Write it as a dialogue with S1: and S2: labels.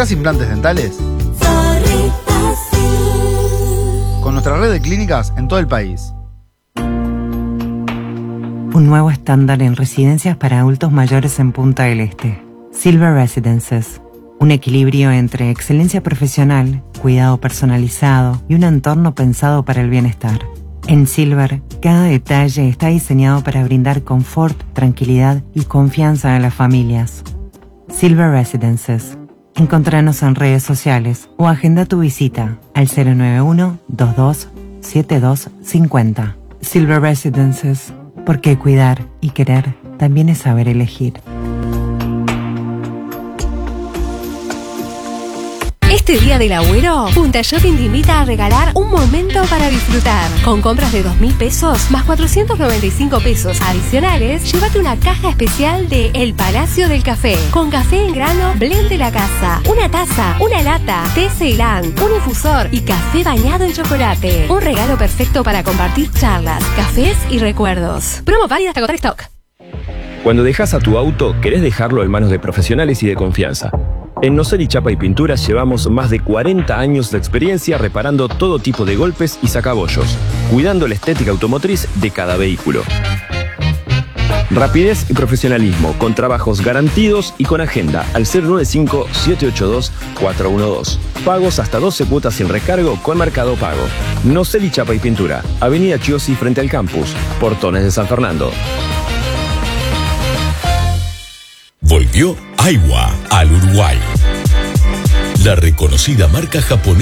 S1: ¿Necesitas implantes dentales? Con nuestra red de clínicas en todo el país.
S2: Un nuevo estándar en residencias para adultos mayores en Punta del Este. Silver Residences. Un equilibrio entre excelencia profesional, cuidado personalizado y un entorno pensado para el bienestar. En Silver, cada detalle está diseñado para brindar confort, tranquilidad y confianza a las familias. Silver Residences. Encontranos en redes sociales o agenda tu visita al 091-22-7250. Silver Residences, porque cuidar y querer también es saber elegir.
S3: Este día del Agüero, Punta Shopping te invita a regalar un momento para disfrutar. Con compras de 2.000 pesos más 495 pesos adicionales, llévate una caja especial de El Palacio del Café, con café en grano, blend de la casa, una taza, una lata, té Ceilán, un infusor y café bañado en chocolate. Un regalo perfecto para compartir charlas, cafés y recuerdos. Promo válida hasta agotar stock.
S4: Cuando dejas a tu auto, querés dejarlo en manos de profesionales y de confianza. En Noceli Chapa y Pinturas llevamos más de 40 años de experiencia reparando todo tipo de golpes y sacabollos, cuidando la estética automotriz de cada vehículo. Rapidez y profesionalismo, con trabajos garantidos y con agenda al 095-782-412. Pagos hasta 12 cuotas sin recargo con Mercado Pago. Noceli Chapa y Pintura, Avenida Chiosi frente al campus, Portones de San Fernando.
S5: Volvió Aiwa al Uruguay. La reconocida marca japonesa